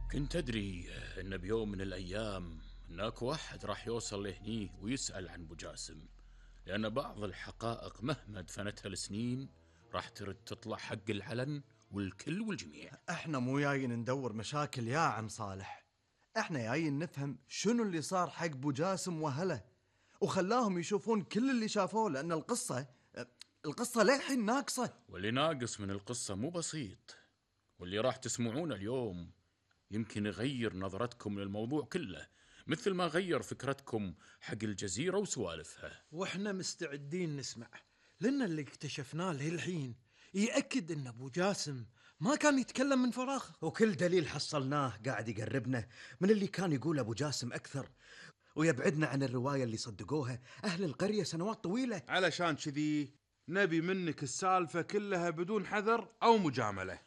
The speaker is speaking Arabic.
كنت أدري إن بيوم من الأيام هناك واحد راح يوصل لهني ويسأل عن أبو جاسم، لأن بعض الحقائق مهما دفنتها السنين راح ترد تطلع حق العلن والكل والجميع. احنا مو جايين ندور مشاكل يا عم صالح، احنا جايين نفهم شنو اللي صار حق ابو جاسم واهله وخلاهم يشوفون كل اللي شافوه، لأن القصة للحين ناقصة. واللي ناقص من القصة مو بسيط، واللي راح تسمعونه اليوم يمكن يغير نظرتكم للموضوع كله، مثل ما غير فكرتكم حق الجزيرة وسوالفها. واحنا مستعدين نسمع، لأن اللي اكتشفناه للحين يأكد أن أبو جاسم ما كان يتكلم من فراغ، وكل دليل حصلناه قاعد يقربنا من اللي كان يقول أبو جاسم أكثر، ويبعدنا عن الرواية اللي صدقوها أهل القرية سنوات طويلة. علشان كذي نبي منك السالفة كلها بدون حذر أو مجاملة.